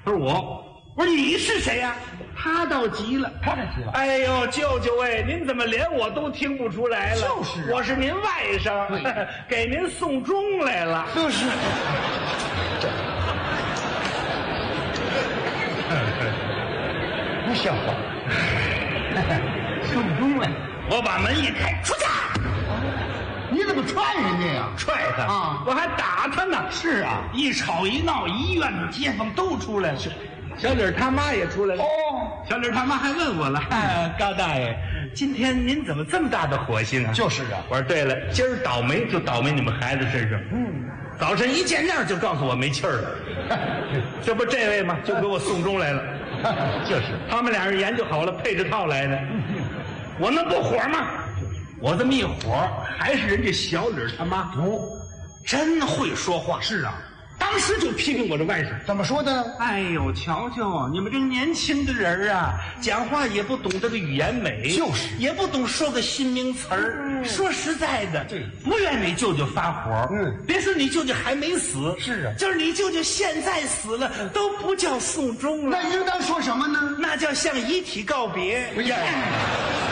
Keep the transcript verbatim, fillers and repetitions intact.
他说我，我说你是谁呀、啊？他倒急了， 他太急了。 哎呦，舅舅哎，您怎么连我都听不出来了？ 就是、啊， 我是您外甥，给您送终来了。 就是，不像话。送终来， 我把门一开，出去！ 你怎么踹人家呀？ 踹他啊！ 我还打他呢。 是啊， 一吵一闹，一院子街坊都出来了。小李他妈也出来了。 哦， 小李他妈还问我了，哎、高大爷，今天您怎么这么大的火性啊？ 就是啊。 我说对了，今儿倒霉就倒霉你们孩子身上。嗯，早晨一见面就告诉我没气儿了。这不这位吗？就给我送终来了。 就是， 他们俩人研究好了，配着套来的。我能不火吗？我这么一火，还是人家小李他妈不、哦， 真会说话。 是啊。 当时就批评我这外甥， 怎么说的？ 哎呦，瞧瞧你们这年轻的人啊，讲话也不懂这个语言美， 就是也不懂说个新名词儿。嗯、说实在的， 对， 不愿你舅舅发火。 嗯， 别说你舅舅还没死， 是啊， 就是你舅舅现在死了，都不叫送终了， 那应当说什么呢？ 那叫向遗体告别。 哎呀。